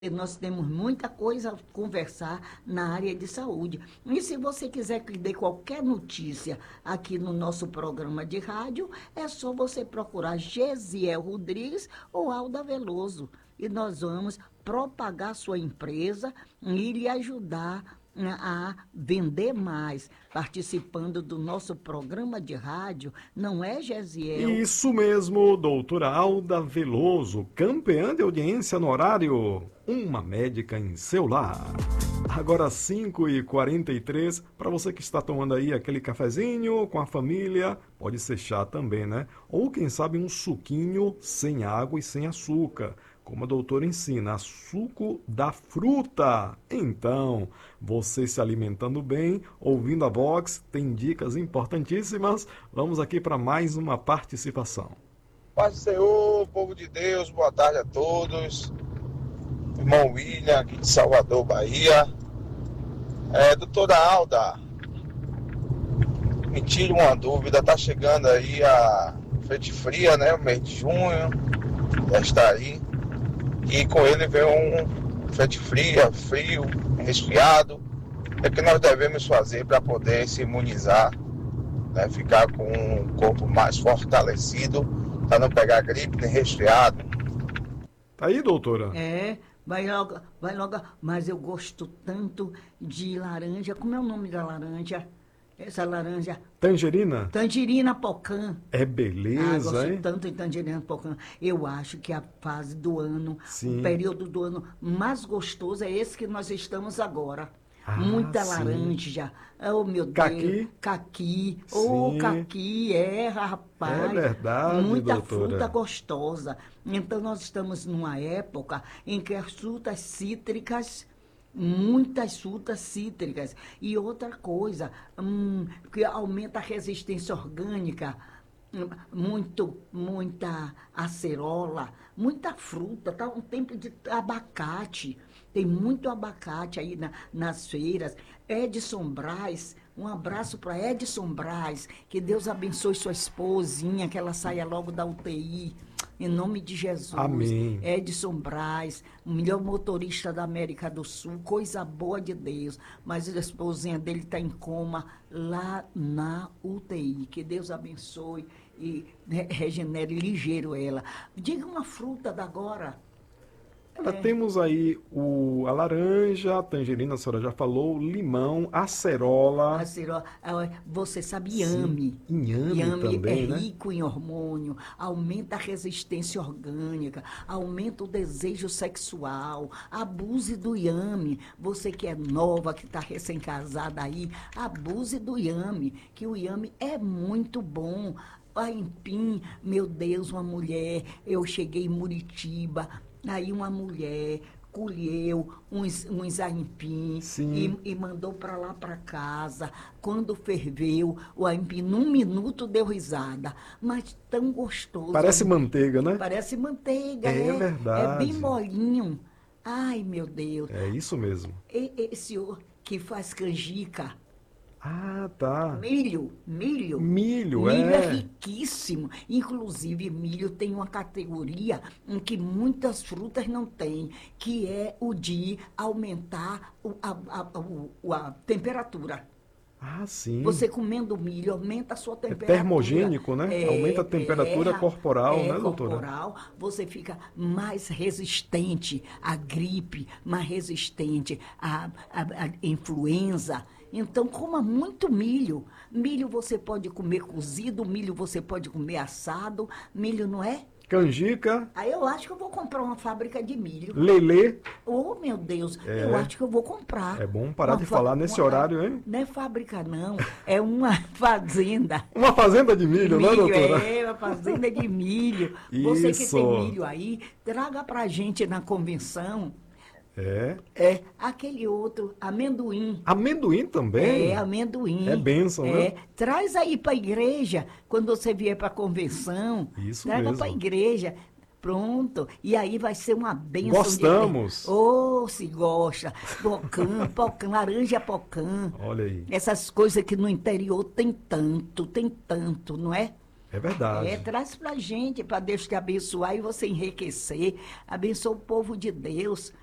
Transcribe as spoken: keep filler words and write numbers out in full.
Nós temos muita coisa a conversar na área de saúde. E se você quiser que dê qualquer notícia aqui no nosso programa de rádio, é só você procurar Gesiel Rodrigues ou Alda Veloso. E nós vamos propagar sua empresa e lhe ajudar a vender mais, participando do nosso programa de rádio, não é, Gesiel? Isso mesmo, doutora Alda Veloso, campeã de audiência no horário, uma médica em seu lar. Agora cinco e quarenta e três, para você que está tomando aí aquele cafezinho com a família, pode ser chá também, né? Ou quem sabe um suquinho sem água e sem açúcar. Como a doutora ensina, suco da fruta. Então, você se alimentando bem, ouvindo a Vox, tem dicas importantíssimas. Vamos aqui para mais uma participação. Paz do Senhor, povo de Deus, boa tarde a todos. Irmão William, aqui de Salvador, Bahia. É, doutora Alda, me tire uma dúvida, tá chegando aí a frente fria, né? O mês de junho, já está aí. E com ele vem um frente fria, frio, resfriado. É o que nós devemos fazer para poder se imunizar, né? Ficar com um corpo mais fortalecido, para não pegar gripe nem resfriado. Tá aí, doutora? É, vai logo, vai logo. Mas eu gosto tanto de laranja. Como é o nome da laranja? Essa laranja... Tangerina? Tangerina Pocã. É Ah, beleza, gosto hein? tanto de tangerina Pocã. Eu acho que a fase do ano, Sim. o período do ano mais gostoso é esse que nós estamos agora. Ah, Muita sim. laranja. Oh, meu Caqui. Deus. Caqui. Oh, Sim. caqui, é, rapaz. É verdade, Muita doutora. fruta gostosa. Então, nós estamos numa época em que as frutas cítricas, muitas frutas cítricas. E outra coisa, hum, que aumenta a resistência orgânica, hum, muito, muita acerola, muita fruta, tá um tempo de abacate. Tem muito abacate aí na, nas feiras. Edson Braz, um abraço para Edson Braz, que Deus abençoe sua esposinha, que ela saia logo da U T I, em nome de Jesus. Amém. Edson Braz, o melhor motorista da América do Sul, coisa boa de Deus, mas a esposinha dele está em coma lá na U T I. Que Deus abençoe e regenere ligeiro ela. Diga uma fruta da agora. Olha, temos aí o, a laranja, a tangerina, a senhora já falou, limão, acerola. Acerola, você sabe, inhame. Inhame, inhame também, é né? rico em hormônio, aumenta a resistência orgânica, aumenta o desejo sexual. Abuse do inhame. Você que é nova, que está recém-casada aí, abuse do inhame, que o inhame é muito bom. A aipim, meu Deus, uma mulher, eu cheguei em Muritiba, aí uma mulher colheu uns, uns aipim e, e mandou para lá para casa. Quando ferveu, o aipim, num minuto, deu risada. Mas tão gostoso. Parece manteiga, né? Parece manteiga, é. É verdade. É bem molinho. Ai, meu Deus. É isso mesmo. E, esse senhor que faz canjica. Ah, tá. Milho, milho. Milho, milho é. é. é riquíssimo. Inclusive, milho tem uma categoria em que muitas frutas não têm, que é o de aumentar o, a, a, a, a temperatura. Ah, sim. Você comendo milho, aumenta a sua temperatura. É termogênico, né? É, aumenta a temperatura é, corporal, é, né, doutora? corporal, você fica mais resistente à gripe, mais resistente à, à, à influenza. Então, coma muito milho. Milho você pode comer cozido, milho você pode comer assado, milho não é? Canjica. Aí eu acho que eu vou comprar uma fábrica de milho. Lelê. Oh, meu Deus, é. eu acho que eu vou comprar. É bom parar uma de falar nesse uma, horário, hein? Não é fábrica, não. É uma fazenda. Uma fazenda de milho, milho né, doutora? É, uma fazenda de milho. Você que tem milho aí, traga pra gente na convenção. É. É, aquele outro, amendoim. Amendoim também? É, amendoim. É bênção, é. né? Traz aí para a igreja, quando você vier para a convenção. Isso traga mesmo. para a igreja. Pronto. E aí vai ser uma bênção. Gostamos. Ô, oh, se gosta. Pocã, pocã, laranja pocã. Olha aí. Essas coisas que no interior tem tanto, tem tanto, não é? É verdade. É, traz pra gente, para Deus te abençoar e você enriquecer. Abençoa o povo de Deus.